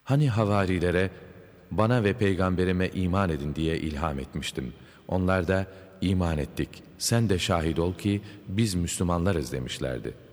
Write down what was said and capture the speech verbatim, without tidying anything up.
Hani havarilere bana ve peygamberime iman edin diye ilham etmiştim. Onlar da iman ettik, sen de şahit ol ki biz Müslümanlarız demişlerdi.